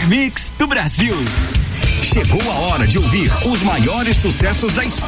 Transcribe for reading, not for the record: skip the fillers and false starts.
melhor mix do Brasil. Chegou a hora de ouvir os maiores sucessos da história.